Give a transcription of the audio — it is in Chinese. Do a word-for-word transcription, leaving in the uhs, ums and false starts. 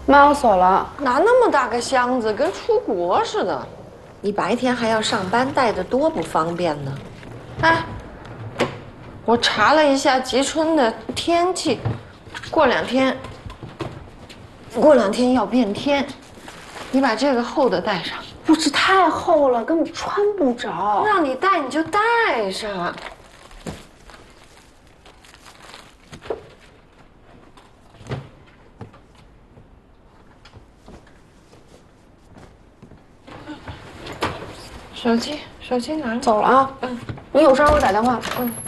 妈，我走了。 拿那么大个箱子，跟出国似的。 你白天还要上班，带着多不方便呢。 哎，我查了一下吉春的天气，过两天，过两天要变天。你把这个厚的带上。 不是太厚了，根本穿不着。 让你带你就带上。手机，手机拿着。 走了啊。嗯，你有事儿给我打电话。嗯。